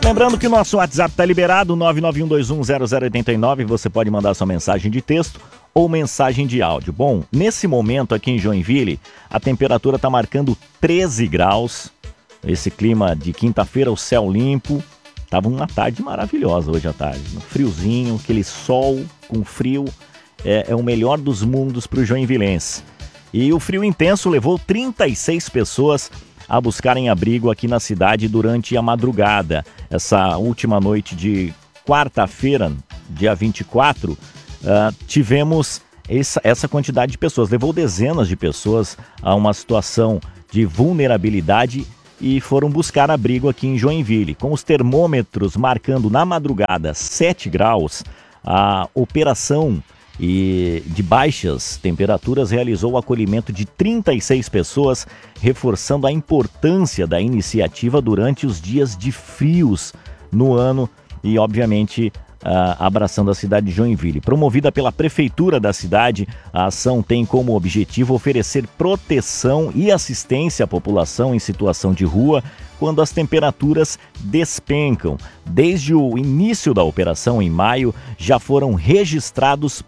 Lembrando que o nosso WhatsApp está liberado, 991210089. Você pode mandar sua mensagem de texto ou mensagem de áudio. Bom, nesse momento aqui em Joinville, a temperatura está marcando 13 graus. Esse clima de quinta-feira, o céu limpo. Tava uma tarde maravilhosa hoje à tarde. Um friozinho, aquele sol com frio. É o melhor dos mundos para o joinvilense. E o frio intenso levou 36 pessoas a buscarem abrigo aqui na cidade durante a madrugada. Essa última noite de quarta-feira, dia 24, tivemos essa quantidade de pessoas. Levou dezenas de pessoas a uma situação de vulnerabilidade e foram buscar abrigo aqui em Joinville. Com os termômetros marcando na madrugada 7 graus, a operação de baixas temperaturas realizou o acolhimento de 36 pessoas, reforçando a importância da iniciativa durante os dias de frios no ano e, obviamente, abraçando a cidade de Joinville. Promovida pela prefeitura da cidade, a ação tem como objetivo oferecer proteção e assistência à população em situação de rua quando as temperaturas despencam. Desde o início da operação, em maio, já foram registrados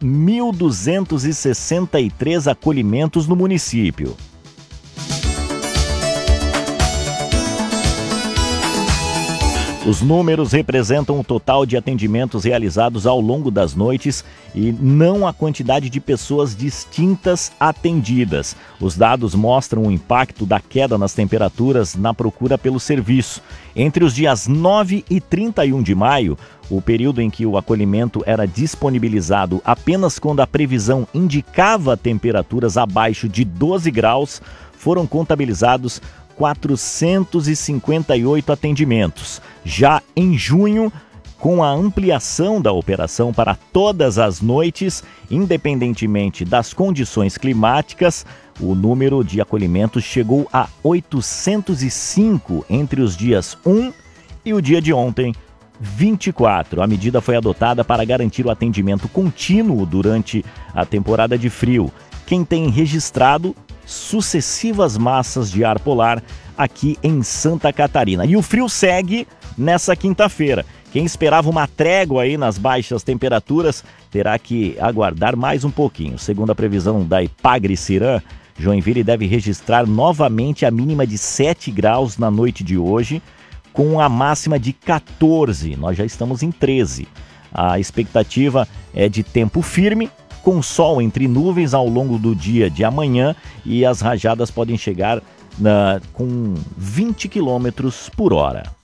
1.263 acolhimentos no município. Os números representam o total de atendimentos realizados ao longo das noites e não a quantidade de pessoas distintas atendidas. Os dados mostram o impacto da queda nas temperaturas na procura pelo serviço. Entre os dias 9 e 31 de maio, o período em que o acolhimento era disponibilizado apenas quando a previsão indicava temperaturas abaixo de 12 graus, foram contabilizados 458 atendimentos. Já em junho, com a ampliação da operação para todas as noites, independentemente das condições climáticas, o número de acolhimentos chegou a 805 entre os dias 1 e o dia de ontem, 24. A medida foi adotada para garantir o atendimento contínuo durante a temporada de frio. Quem tem registrado sucessivas massas de ar polar aqui em Santa Catarina. E o frio segue nessa quinta-feira. Quem esperava uma trégua aí nas baixas temperaturas terá que aguardar mais um pouquinho. Segundo a previsão da Ipagre-Cirã, Joinville deve registrar novamente a mínima de 7 graus na noite de hoje, com a máxima de 14. Nós já estamos em 13. A expectativa é de tempo firme, com sol entre nuvens ao longo do dia de amanhã, e as rajadas podem chegar com 20 km por hora.